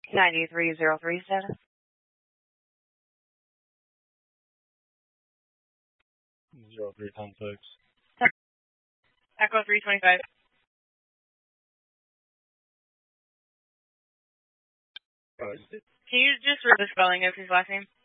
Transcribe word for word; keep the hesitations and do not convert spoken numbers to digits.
ninety-three zero three status. Zero three ten six. Echo three twenty-five. Can you just read the spelling of his last name?